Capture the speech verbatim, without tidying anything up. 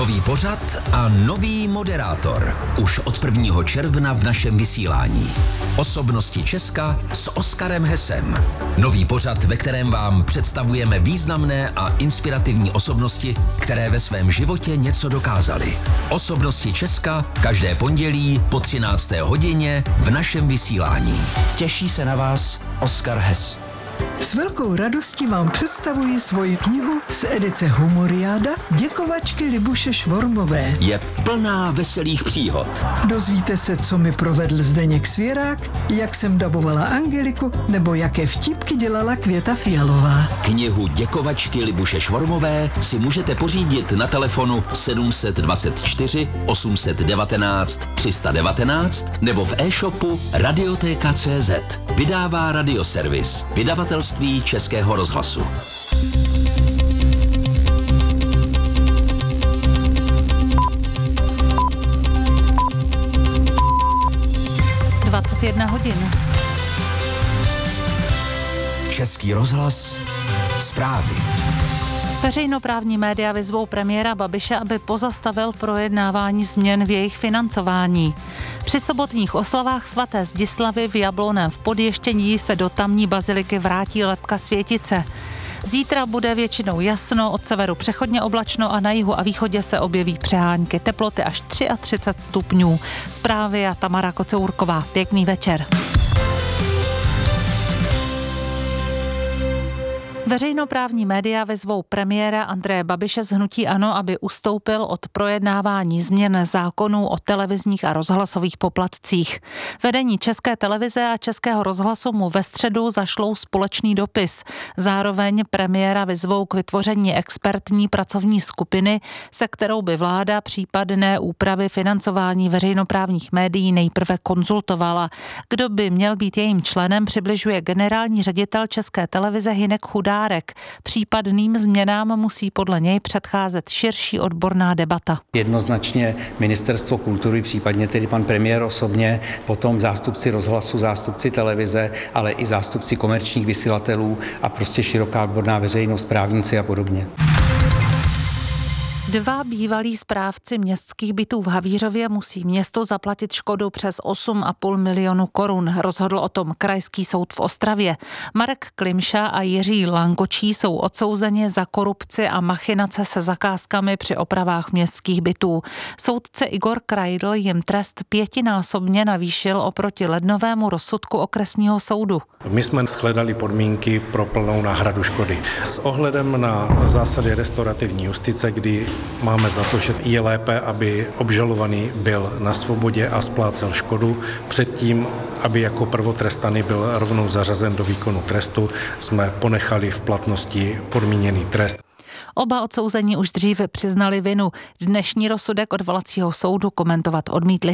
Nový pořad a nový moderátor. Už od prvního června v našem vysílání. Osobnosti Česka s Oskarem Hesem. Nový pořad, ve kterém vám představujeme významné a inspirativní osobnosti, které ve svém životě něco dokázaly. Osobnosti Česka každé pondělí po třinácté hodině v našem vysílání. Těší se na vás Oskar Hes. S velkou radostí vám představuji svoji knihu z edice Humoriáda Děkovačky Libuše Švormové. Je plná veselých příhod. Dozvíte se, co mi provedl Zdeněk Svěrák, jak jsem dabovala Angeliku, nebo jaké vtipky dělala Květa Fialová. Knihu Děkovačky Libuše Švormové si můžete pořídit na telefonu sedm dvacet čtyři osm devatenáct tři sta devatenáct nebo v e-shopu radioteka tečka cé zet. Vydává Radioservis, vydavatelství Českého rozhlasu. dvacet jedna hodin. Český rozhlas, zprávy. Veřejnoprávní média vyzvou premiéra Babiše, aby pozastavil projednávání změn v jejich financování. Při sobotních oslavách svaté Zdislavy v Jablonném v Podještění se do tamní baziliky vrátí lebka světice. Zítra bude většinou jasno, od severu přechodně oblačno a na jihu a východě se objeví přehánky. Teploty až třicet tři stupňů. Zprávy a Tamara Kocourková. Pěkný večer. Veřejnoprávní média vyzvou premiéra Andreje Babiše z hnutí ANO, aby ustoupil od projednávání změn zákonů o televizních a rozhlasových poplatcích. Vedení České televize a Českého rozhlasu mu ve středu zašlou společný dopis. Zároveň premiéra vyzvou k vytvoření expertní pracovní skupiny, se kterou by vláda případné úpravy financování veřejnoprávních médií nejprve konzultovala. Kdo by měl být jejím členem, přibližuje generální ředitel České televize Hynek Chudák. Případným změnám musí podle něj předcházet širší odborná debata. Jednoznačně Ministerstvo kultury, případně tedy pan premiér osobně, potom zástupci rozhlasu, zástupci televize, ale i zástupci komerčních vysílatelů a prostě široká odborná veřejnost, právníci a podobně. Dva bývalí správci městských bytů v Havířově musí městu zaplatit škodu přes osm a půl milionu korun. Rozhodl o tom Krajský soud v Ostravě. Marek Klimša a Jiří Langočí jsou odsouzeni za korupci a machinace se zakázkami při opravách městských bytů. Soudce Igor Krajdl jim trest pětinásobně navýšil oproti lednovému rozsudku okresního soudu. My jsme shledali podmínky pro plnou náhradu škody. S ohledem na zásady restaurativní justice, kdy máme za to, že je lépe, aby obžalovaný byl na svobodě a splácel škodu. Předtím, aby jako prvotrestaný byl rovnou zařazen do výkonu trestu, jsme ponechali v platnosti podmíněný trest. Oba odsouzení už dříve přiznali vinu. Dnešní rozsudek odvolacího soudu komentovat odmítli.